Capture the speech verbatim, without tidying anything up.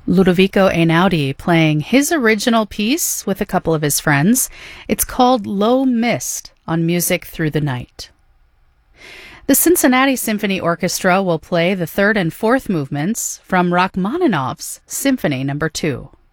Ludovico Einaudi playing his original piece with a couple of his friends. It's called Low Mist on Music Through the Night. The Cincinnati Symphony Orchestra will play the third and fourth movements from Rachmaninoff's Symphony Number two.